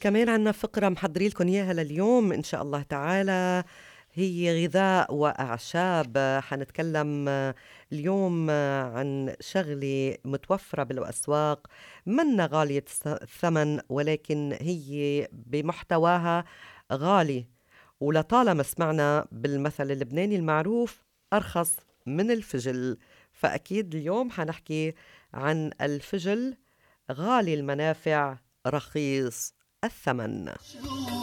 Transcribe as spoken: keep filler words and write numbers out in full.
كمان عنا فقرة محضرين لكم إياها لليوم إن شاء الله تعالى، هي غذاء وأعشاب. حنتكلم اليوم عن شغلة متوفرة بالأسواق، منا غالية الثمن ولكن هي بمحتواها غالي، ولطالما سمعنا بالمثل اللبناني المعروف أرخص من الفجل. فأكيد اليوم حنحكي عن الفجل، غالي المنافع رخيص الثمن.